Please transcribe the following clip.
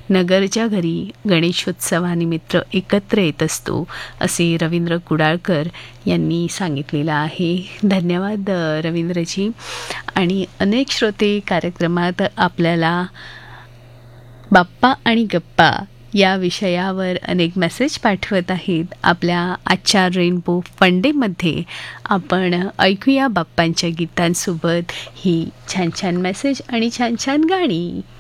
नगरच्या घरी गणेशोत्सवानिमित्त एकत्र येत असतो असे रवींद्र कुडाळकर यांनी सांगितलेलं आहे. धन्यवाद रवींद्रजी. आणि अनेक श्रोते कार्यक्रमात आपल्याला बाप्पा आणि गप्पा या विषयावर अनेक मेसेज पाठवत आहेत. आपल्या आजच्या रेनबो फंडेमध्ये आपण ऐकूया बाप्पांच्या गीतांसोबत ही छान छान मेसेज आणि छान छान गाणी.